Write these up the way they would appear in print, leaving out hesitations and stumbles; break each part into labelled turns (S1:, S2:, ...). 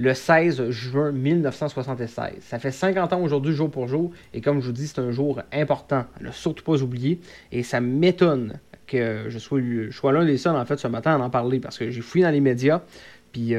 S1: le 16 juin 1976. Ça fait 50 ans aujourd'hui, jour pour jour, et comme je vous dis, c'est un jour important, à ne surtout pas oublier, et ça m'étonne que je sois l'un des seuls, en fait, ce matin à en parler, parce que j'ai fouillé dans les médias, puis,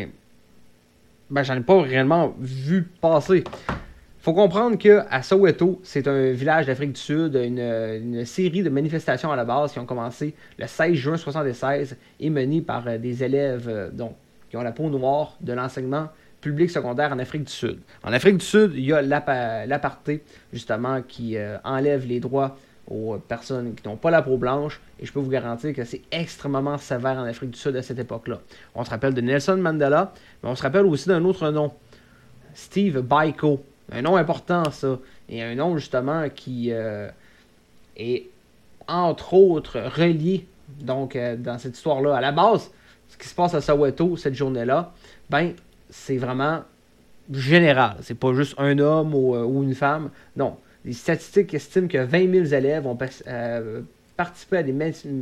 S1: j'en ai pas réellement vu passer. Faut comprendre qu'à Soweto, c'est un village d'Afrique du Sud, une série de manifestations à la base qui ont commencé le 16 juin 1976 et menées par des élèves qui ont la peau noire de l'enseignement public secondaire en Afrique du Sud. En Afrique du Sud, il y a l'apartheid, justement, qui enlève les droits aux personnes qui n'ont pas la peau blanche, et je peux vous garantir que c'est extrêmement sévère en Afrique du Sud à cette époque-là. On se rappelle de Nelson Mandela, mais on se rappelle aussi d'un autre nom, Steve Biko. Un nom important, ça, et un nom, justement, qui est, entre autres, relié, donc, dans cette histoire-là. À la base, ce qui se passe à Soweto, cette journée-là, c'est vraiment général. C'est pas juste un homme ou une femme. Non. Les statistiques estiment que 20 000 élèves ont participé à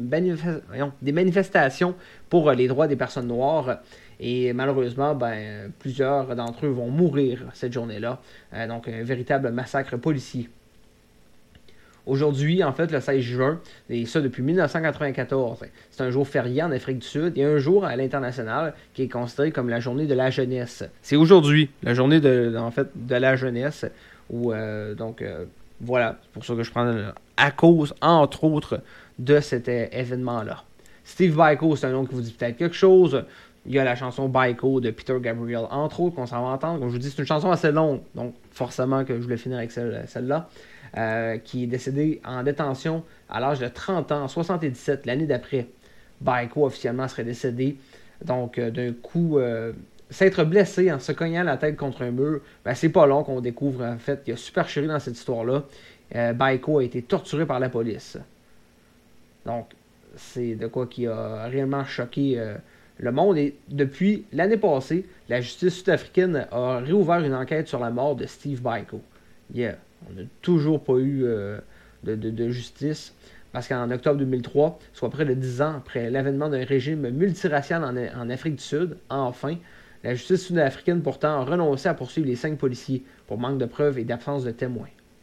S1: des manifestations pour les droits des personnes noires. Et malheureusement, plusieurs d'entre eux vont mourir cette journée-là. Donc, un véritable massacre policier. Aujourd'hui, en fait, le 16 juin, et ça depuis 1994, c'est un jour férié en Afrique du Sud et un jour à l'international qui est considéré comme la journée de la jeunesse. C'est aujourd'hui, la journée de la jeunesse, où, voilà, c'est pour ça que je prends à cause, entre autres, de cet événement-là. Steve Biko, c'est un nom qui vous dit peut-être quelque chose. Il y a la chanson Biko de Peter Gabriel, entre autres, qu'on s'en va entendre. Comme je vous dis, c'est une chanson assez longue, donc forcément que je voulais finir avec celle-là. Qui est décédé en détention à l'âge de 30 ans, en 77, l'année d'après. Biko officiellement serait décédé, donc d'un coup, s'être blessé en se cognant la tête contre un mur. C'est pas long qu'on découvre en fait qu'il y a supercherie dans cette histoire-là. Biko a été torturé par la police. Donc, c'est de quoi qui a réellement choqué le monde. Et depuis l'année passée, la justice sud-africaine a réouvert une enquête sur la mort de Steve Biko. On n'a toujours pas eu de justice, parce qu'en octobre 2003, soit près de 10 ans après l'avènement d'un régime multiracial en Afrique du Sud, enfin, la justice sud-africaine pourtant a renoncé à poursuivre les 5 policiers pour manque de preuves et d'absence de témoins.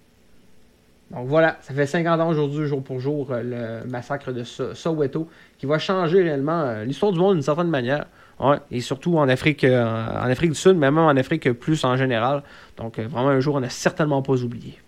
S1: Donc voilà, ça fait 50 ans aujourd'hui, jour pour jour, le massacre de Soweto, qui va changer réellement l'histoire du monde d'une certaine manière. Ouais, et surtout en Afrique du Sud, mais même en Afrique plus en général. Donc vraiment un jour, on n'a certainement pas oublié.